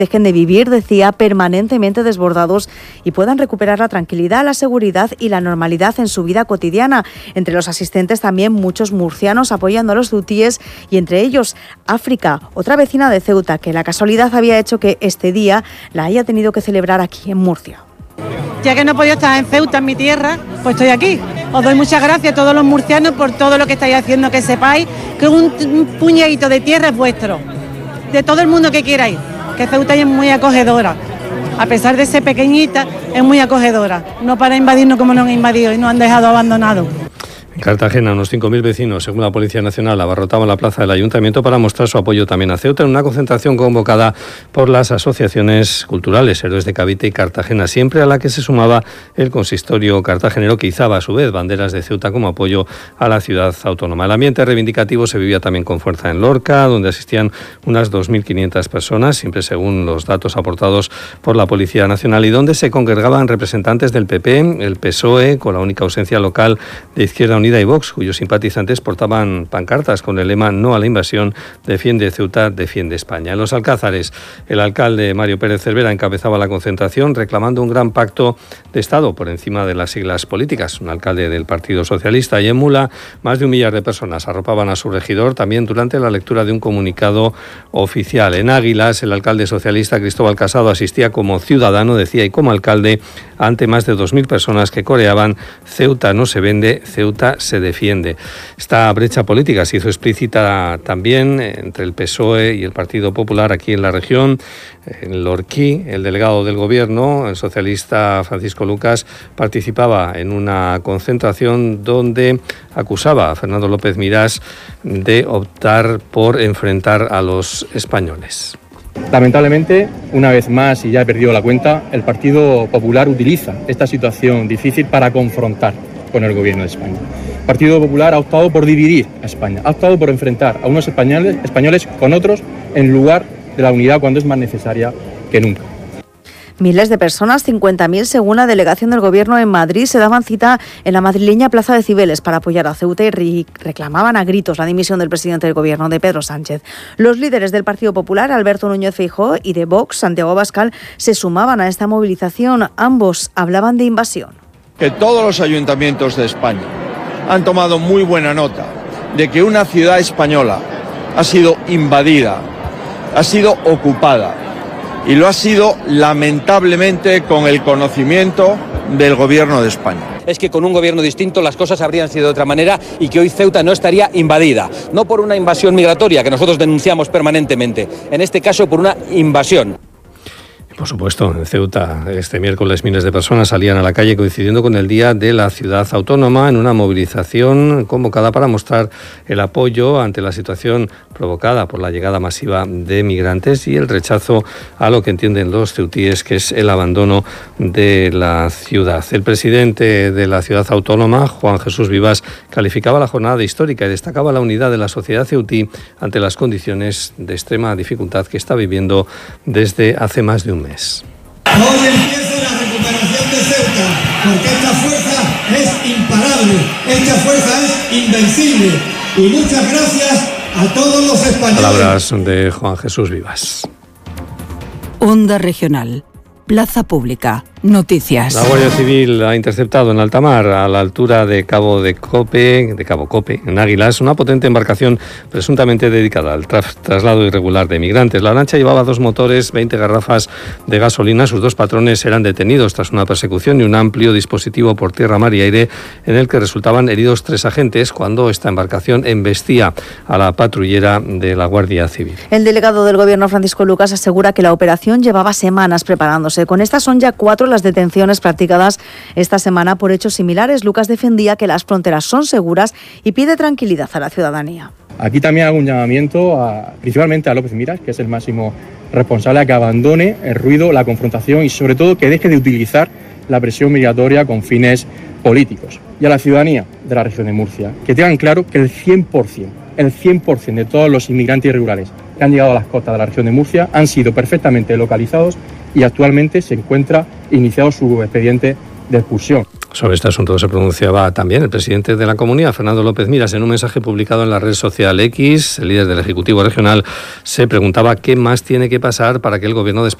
dejen de vivir, decía, permanentemente desbordados y puedan recuperar la tranquilidad, la seguridad y la normalidad en su vida cotidiana. Entre los asistentes también muchos murcianos apoyando a los ceutíes y entre ellos África, otra vecina de Ceuta, que la casualidad había hecho que este día la haya tenido que celebrar aquí en Murcia. Ya que no he podido estar en Ceuta, en mi tierra, pues estoy aquí. Os doy muchas gracias a todos los murcianos por todo lo que estáis haciendo, que sepáis que un puñadito de tierra es vuestro, de todo el mundo que quiera ir. Que Ceuta es muy acogedora, a pesar de ser pequeñita, es muy acogedora, no para invadirnos como nos han invadido y nos han dejado abandonados. En Cartagena, unos 5.000 vecinos, según la Policía Nacional, abarrotaban la plaza del Ayuntamiento para mostrar su apoyo también a Ceuta en una concentración convocada por las asociaciones culturales Héroes de Cavite y Cartagena, siempre a la que se sumaba el consistorio cartagenero, que izaba a su vez banderas de Ceuta como apoyo a la ciudad autónoma. El ambiente reivindicativo se vivía también con fuerza en Lorca, donde asistían unas 2.500 personas, siempre según los datos aportados por la Policía Nacional, y donde se congregaban representantes del PP, el PSOE, con la única ausencia local de Izquierda Unida y Vox, cuyos simpatizantes portaban pancartas con el lema "No a la invasión, defiende Ceuta, defiende España". En Los Alcázares, el alcalde Mario Pérez Cervera encabezaba la concentración reclamando un gran pacto de Estado por encima de las siglas políticas. Un alcalde del Partido Socialista. Y en Mula, más de 1 millar de personas arropaban a su regidor también durante la lectura de un comunicado oficial. En Águilas, el alcalde socialista Cristóbal Casado asistía como ciudadano, decía, y como alcalde ante más de 2.000 personas que coreaban "Ceuta no se vende, Ceuta se defiende". Esta brecha política se hizo explícita también entre el PSOE y el Partido Popular aquí en la región. En Lorquí, el delegado del Gobierno, el socialista Francisco Lucas, participaba en una concentración donde acusaba a Fernando López Mirás de optar por enfrentar a los españoles. Lamentablemente, una vez más, y ya he perdido la cuenta, el Partido Popular utiliza esta situación difícil para confrontar con el Gobierno de España. El Partido Popular ha optado por dividir a España, ha optado por enfrentar a unos españoles con otros en lugar de la unidad cuando es más necesaria que nunca. Miles de personas, 50.000 según la delegación del Gobierno en Madrid, se daban cita en la madrileña Plaza de Cibeles para apoyar a Ceuta y reclamaban a gritos la dimisión del presidente del Gobierno, de Pedro Sánchez. Los líderes del Partido Popular, Alberto Núñez Feijóo, y de Vox, Santiago Abascal, se sumaban a esta movilización. Ambos hablaban de invasión. Que todos los ayuntamientos de España han tomado muy buena nota de que una ciudad española ha sido invadida, ha sido ocupada, y lo ha sido lamentablemente con el conocimiento del Gobierno de España. Es que con un gobierno distinto las cosas habrían sido de otra manera y que hoy Ceuta no estaría invadida, no por una invasión migratoria que nosotros denunciamos permanentemente, en este caso por una invasión. Por supuesto, en Ceuta este miércoles miles de personas salían a la calle coincidiendo con el Día de la Ciudad Autónoma en una movilización convocada para mostrar el apoyo ante la situación provocada por la llegada masiva de migrantes y el rechazo a lo que entienden los ceutíes, que es el abandono de la ciudad. El presidente de la Ciudad Autónoma, Juan Jesús Vivas, calificaba la jornada de histórica y destacaba la unidad de la sociedad ceutí ante las condiciones de extrema dificultad que está viviendo desde hace más de un mes. Hoy empieza la recuperación de Ceuta, porque esta fuerza es imparable, esta fuerza es invencible. Y muchas gracias a todos los españoles. Palabras de Juan Jesús Vivas. Onda Regional, Plaza Pública, noticias. La Guardia Civil ha interceptado en alta mar, a la altura de Cabo Cope, en Águilas, una potente embarcación presuntamente dedicada al traslado irregular de migrantes. La lancha llevaba 2 motores, 20 garrafas de gasolina. Sus 2 patrones eran detenidos tras una persecución y un amplio dispositivo por tierra, mar y aire, en el que resultaban heridos 3 agentes cuando esta embarcación embestía a la patrullera de la Guardia Civil. El delegado del Gobierno, Francisco Lucas, asegura que la operación llevaba semanas preparándose. Con estas son ya 4 las detenciones practicadas esta semana por hechos similares. Lucas defendía que las fronteras son seguras y pide tranquilidad a la ciudadanía. Aquí también hago un llamamiento principalmente a López Mirás, que es el máximo responsable, a que abandone el ruido, la confrontación y sobre todo que deje de utilizar la presión migratoria con fines políticos. Y a la ciudadanía de la región de Murcia, que tengan claro que el 100% de todos los inmigrantes irregulares que han llegado a las costas de la región de Murcia han sido perfectamente localizados y actualmente se encuentra iniciado su expediente de expulsión. Sobre este asunto se pronunciaba también el presidente de la Comunidad, Fernando López Miras. En un mensaje publicado en la red social X, el líder del Ejecutivo Regional se preguntaba qué más tiene que pasar para que el Gobierno de España